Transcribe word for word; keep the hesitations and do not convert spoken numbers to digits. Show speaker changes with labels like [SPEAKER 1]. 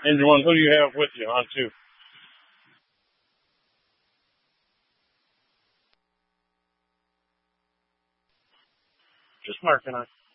[SPEAKER 1] Engine one, who do you have with you on two? Just marking on.